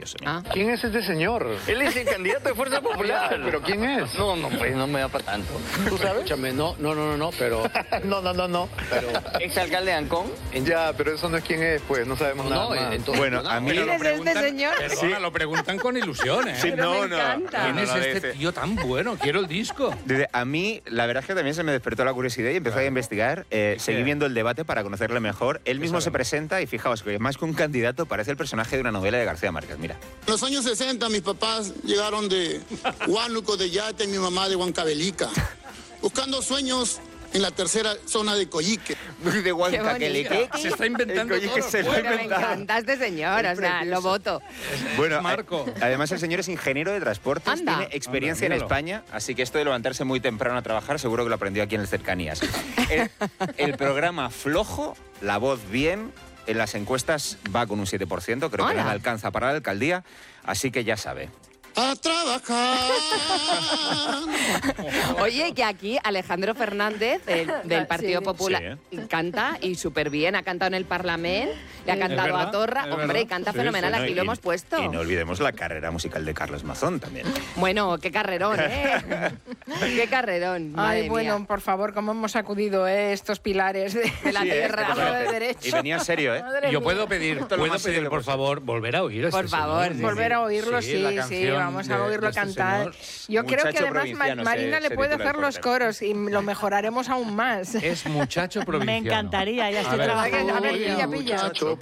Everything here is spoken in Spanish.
precioso. ¿Quién es este señor? Él es el candidato de Fuerza Popular. ¿Pero quién es? No, pues no me da para tanto. ¿Tú sabes? Escúchame, no, pero... No. pero Exalcalde de Ancón. Ya, pero eso no es quién es, pues, no sabemos nada más. Bueno, a mí... ¿Quién es este señor? Perdona, lo preguntan con ilusión, ¿eh? Sí, Pero me encanta. ¿Quién es no, este tío tan bueno? Quiero el disco. A mí, la verdad es que también se me despertó la curiosidad y empecé a investigar. Seguí viendo el debate para conocerle mejor. Él mismo se presenta y fijaos que más que un candidato parece el personaje de una novela de García Márquez. Mira. En los años 60 mis papás llegaron de Huánuco, de Yate, y mi mamá de Huancavelica, buscando sueños en la tercera zona de Coyique. De Huancavelica. Se está inventando todo. Se lo ha Bueno, me inventado. encanta este señor, o sea, lo voto. Bueno, Marco. Además el señor es ingeniero de transportes, Anda. tiene experiencia en Anda, míralo. España, así que esto de levantarse muy temprano a trabajar seguro que lo aprendió aquí en el Cercanías. El programa flojo, la voz bien, en las encuestas va con un 7%, creo que no Hola. le alcanza para la alcaldía, así que ya sabe. A trabajar. Oye, que aquí Alejandro Fernández, del Partido Sí. Popular, canta y súper bien. Ha cantado en el Parlamento, le ha cantado verdad, a Torra. es Hombre, verdad. y canta Sí, fenomenal. Bueno, Aquí lo hemos puesto. Y no olvidemos la carrera musical de Carlos Mazón también. Bueno, qué carrerón, ¿eh? Qué carrerón. Ay, madre bueno, mía. por favor, cómo hemos sacudido estos pilares de la Sí, tierra, totalmente. Estado de derecho. Y venía en serio, ¿eh? Madre Yo mía. puedo pedir, Esto es lo más serio que por hemos favor, volver a oír a este Por favor, señor. sí, Volver a oírlo, la sí, canción vamos a de oírlo este cantar. señor. Yo creo que Muchacho además provinciano Marina le se puede titula el hacer los portero. coros y lo mejoraremos aún más. Es muchacho provinciano. Me encantaría, ya estoy A ver. trabajando. A ver, en ello. pilla. Muchacho